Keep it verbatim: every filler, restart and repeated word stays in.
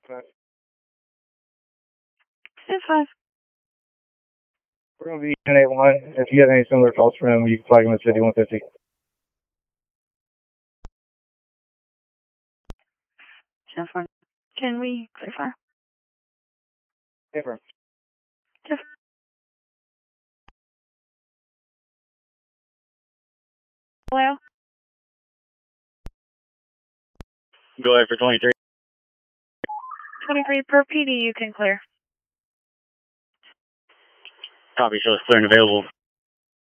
Stand five. We're going to be ten eight one. If you have any similar calls for him, you can flag him at City one fifty. Stand four. Can we clear fire? Confirm. Stand Hello? Go ahead for twenty-three. twenty-three per P D, you can clear. Copy, shows clear and available.